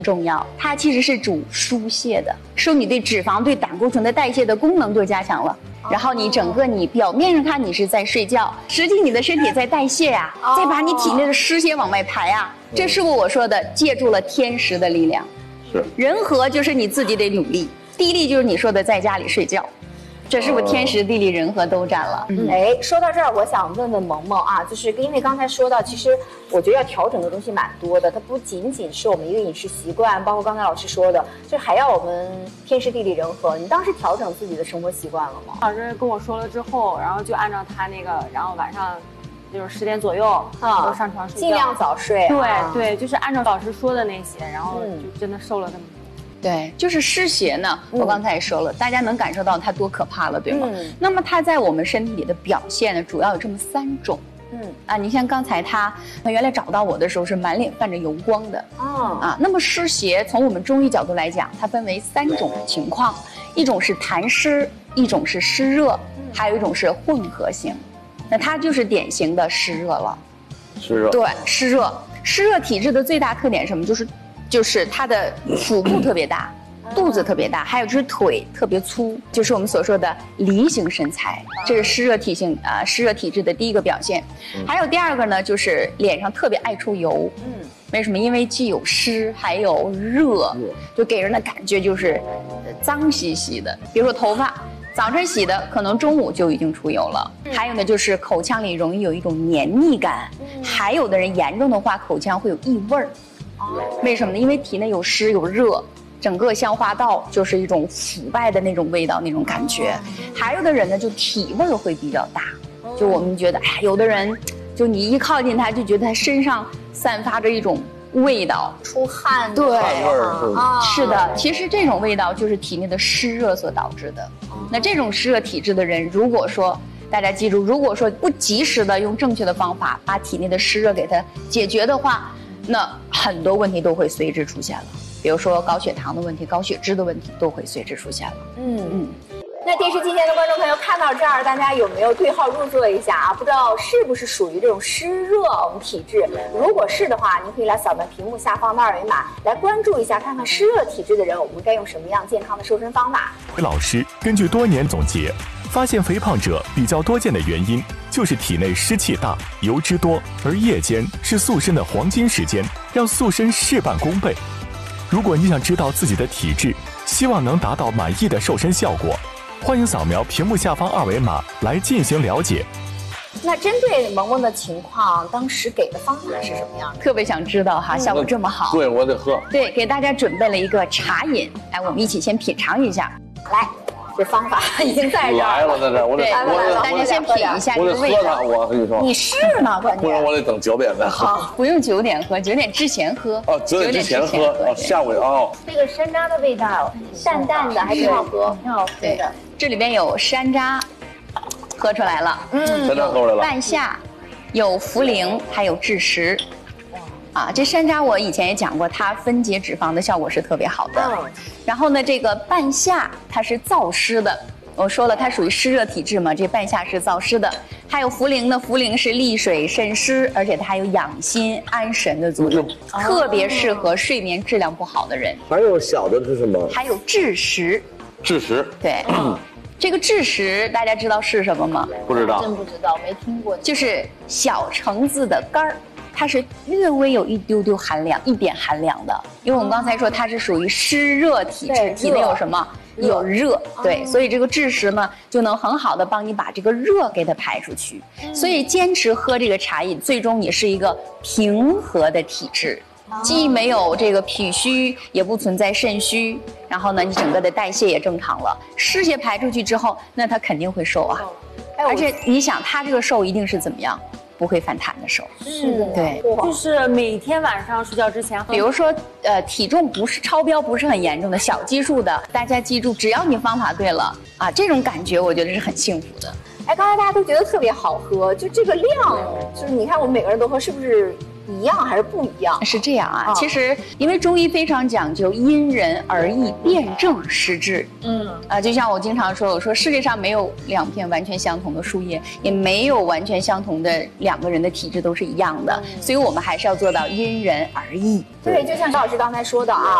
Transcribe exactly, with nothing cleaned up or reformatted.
重要，它其实是主疏泄的，说你对脂肪、对胆固醇的代谢的功能就加强了。然后你整个你表面上看你是在睡觉，实际你的身体在代谢呀、啊，再把你体内的湿邪往外排啊。这是不是我说的借助了天时的力量？ 是。 人和就是你自己得努力，地利就是你说的在家里睡觉。这是不是天时地利人和都占了？ 嗯，哎，说到这儿，我想问问萌萌啊，就是因为刚才说到，其实我觉得要调整的东西蛮多的，它不仅仅是我们一个饮食习惯，包括刚才老师说的，就还要我们天时地利人和。你当时调整自己的生活习惯了吗？ 老师跟我说了之后，然后就按照他那个，然后晚上就是十点左右啊，都上床睡觉， 尽量早睡、 啊。对对，就是按照老师说的那些，然后就真的瘦了那么多。 对，就是湿邪呢，我刚才也说了，嗯、大家能感受到它多可怕了，对吗？嗯、那么它在我们身体里的表现呢，主要有这么三种。嗯啊，你像刚才他，他原来找到我的时候是满脸泛着油光的。哦啊，那么湿邪从我们中医角度来讲，它分为三种情况，一种是痰湿，一种是湿热，还有一种是混合型。那它就是典型的湿热了。 湿热。对， 湿热。湿热体质的最大特点是什么？就是。就是它的腹部特别大，肚子特别大，还有就是腿特别粗，就是我们所说的梨形身材，这是湿热体性啊、呃、湿热体质的第一个表现。还有第二个呢，就是脸上特别爱出油。嗯，为什么？因为既有湿还有热，就给人的感觉就是脏兮兮的。比如说头发，早晨洗的，可能中午就已经出油了。还有呢，就是口腔里容易有一种黏腻感，还有的人严重的话，口腔会有异味儿。为什么呢？因为体内有湿有热，整个消化道就是一种腐败的那种味道，那种感觉。还有的人呢，就体味会比较大，就我们觉得，哎呀，有的人，就你一靠近他，就觉得他身上散发着一种味道， 出汗， 对， 汗味儿啊，是的。其实这种味道就是体内的湿热所导致的。那这种湿热体质的人，如果说大家记住，如果说不及时的用正确的方法把体内的湿热给它解决的话，那很多问题都会随之出现了，比如说高血糖的问题、高血脂的问题都会随之出现了。嗯嗯。 那电视机前的观众朋友看到这儿，大家有没有对号入座一下啊？不知道是不是属于这种湿热我们体质？如果是的话，您可以来扫描屏幕下方的二维码，来关注一下，看看湿热体质的人，我们该用什么样健康的瘦身方法。 老师根据多年总结，发现肥胖者比较多见的原因就是体内湿气大、油脂多，而夜间是塑身的黄金时间，让塑身事半功倍。如果你想知道自己的体质，希望能达到满意的瘦身效果，欢迎扫描屏幕下方二维码来进行了解。 那针对萌萌的情况，当时给的方法是什么样的？ 特别想知道哈，效果这么好。 对，我得喝。 对，给大家准备了一个茶饮，来，我们一起先品尝一下。 来。这方法已经在这儿来了，在这我得我大家先品一下这个味道。 我跟你说， 你试呢，关键。 不然我得等九点再喝。 好，不用九点喝，九点之前喝。 哦，九点之前喝，哦，下午哦。 这个山楂的味道，淡淡的，还挺好喝，挺好喝的。 这里边有山楂，喝出来了。 嗯，山楂喝出来了。 半夏，有茯苓，还有枳实。啊，这山楂我以前也讲过，它分解脂肪的效果是特别好的。嗯，然后呢，这个半夏它是燥湿的，我说了它属于湿热体质嘛，这半夏是燥湿的。还有茯苓呢，茯苓是利水渗湿，而且它还有养心安神的作用，哦、特别适合睡眠质量不好的人。 还有小的是什么？ 还有枳实。 枳实。 对。嗯，这个枳实大家知道是什么吗？ 不知道。 真不知道，没听过。 就是小橙子的干儿。它是略微有一丢丢寒凉，一点寒凉的，因为我们刚才说它是属于湿热体质，体内有什么？有热，对，所以这个枳实呢就能很好的帮你把这个热给它排出去。所以坚持喝这个茶饮，最终你是一个平和的体质，既没有这个脾虚，也不存在肾虚，然后呢，你整个的代谢也正常了，湿邪排出去之后，那它肯定会瘦啊。而且你想，它这个瘦一定是怎么样？不会反弹的瘦， 是的， 对， 就是每天晚上睡觉之前喝。 比如说，呃，体重不是超标，不是很严重的小基数的，大家记住，只要你方法对了啊，这种感觉我觉得是很幸福的。 哎，刚才大家都觉得特别好喝，就这个量，就是你看我们每个人都喝，是不是一样还是不一样？ 是这样啊， 哦、 其实因为中医非常讲究因人而异，辨证施治。嗯啊，就像我经常说，我说世界上没有两片完全相同的树叶，也没有完全相同的两个人的体质都是一样的，嗯、所以我们还是要做到因人而异。 对，就像肖老师刚才说的啊。